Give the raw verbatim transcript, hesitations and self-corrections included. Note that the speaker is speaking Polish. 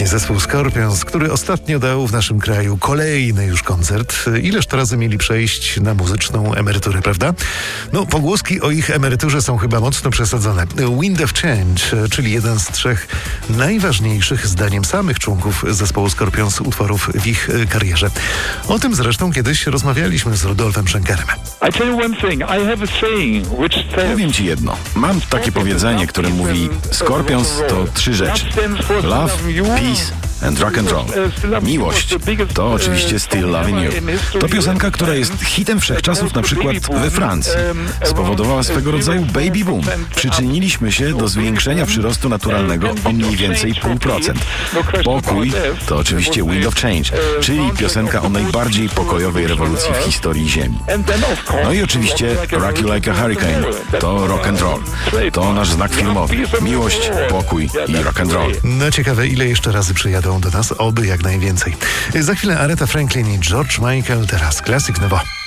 Zespół Scorpions, który ostatnio dał w naszym kraju kolejny już koncert. Ileż to razy mieli przejść na muzyczną emeryturę, prawda? No, pogłoski o ich emeryturze są chyba mocno przesadzone. Wind of Change, czyli jeden z trzech najważniejszych, zdaniem samych członków zespołu Scorpions, utworów w ich karierze. O tym zresztą kiedyś rozmawialiśmy z Rudolfem Schenkerem. Powiem ci jedno. Mam takie powiedzenie, które mówi: Scorpions to trzy rzeczy. Love, peace and rock and roll. Miłość to oczywiście Still Loving You. To piosenka, która jest hitem wszechczasów na przykład we Francji. Spowodowała swego rodzaju baby boom. Przyczyniliśmy się do zwiększenia przyrostu naturalnego o mniej więcej pół procent. Pokój to oczywiście Wind of Change, czyli piosenka o najbardziej pokojowej rewolucji w historii Ziemi. No i oczywiście Rock You Like a Hurricane to rock and roll. To nasz znak filmowy. Miłość, pokój i rock and roll. No ciekawe, ile jeszcze razy przyjadą do nas, oby jak najwięcej. Za chwilę Aretha Franklin i George Michael, teraz Classic Nowo.